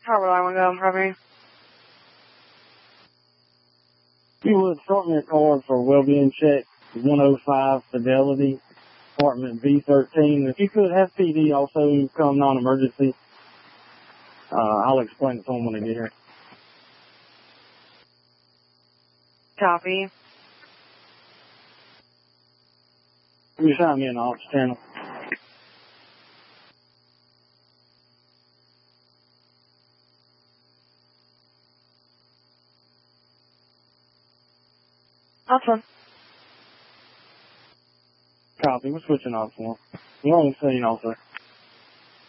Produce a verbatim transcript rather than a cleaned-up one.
How would I want to go, Harvey? You would start me a card for a well-being check, one oh five Fidelity, apartment V thirteen. If you could have P D also come non-emergency, uh, I'll explain it to them when I get here. Copy. You sign me in the office channel. Awesome. Copy. We're switching off for him. You're on the scene also.